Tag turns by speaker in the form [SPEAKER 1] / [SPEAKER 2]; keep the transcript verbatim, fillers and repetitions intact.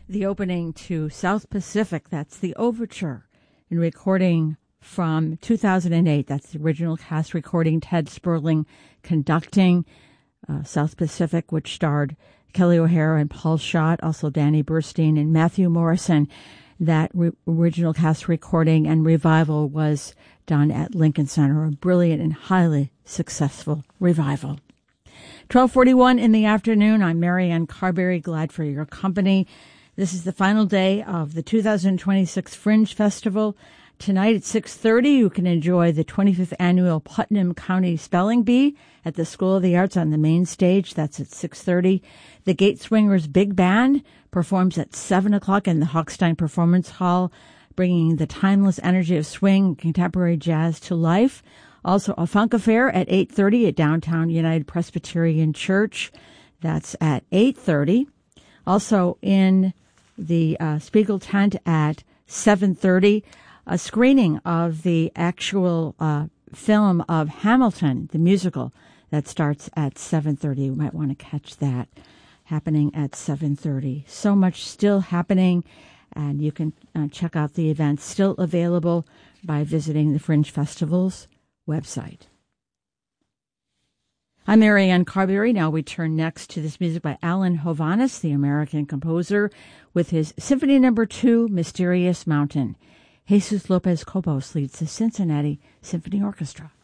[SPEAKER 1] the opening to South Pacific. That's the overture in recording from two thousand eight. That's the original cast recording. Ted Sperling conducting uh, South Pacific, which starred Kelly O'Hara and Paul Schott, also Danny Burstein and Matthew Morrison. That re- original cast recording and revival was done at Lincoln Center, a brilliant and highly successful revival. twelve forty-one in the afternoon. I'm Marianne Carberry, glad for your company. This is the final day of the two thousand twenty-six Fringe Festival. Tonight at six thirty, you can enjoy the twenty-fifth annual Putnam County Spelling Bee at the School of the Arts on the main stage. That's at six thirty. The Gate Swingers Big Band performs at seven o'clock in the Hochstein Performance Hall, bringing the timeless energy of swing and contemporary jazz to life. Also, a funk affair at eight thirty at Downtown United Presbyterian Church. That's at eight thirty. Also in the uh, Spiegel tent at seven thirty, a screening of the actual uh, film of Hamilton, the musical, that starts at seven thirty. You might want to catch that, happening at seven thirty. So much still happening, and you can uh, check out the events still available by visiting the Fringe Festival's website. I'm Marianne Carberry. Now we turn next to this music by Alan Hovhaness, the American composer, with his Symphony Number Two, Mysterious Mountain. Jesus Lopez Cobos leads the Cincinnati Symphony Orchestra.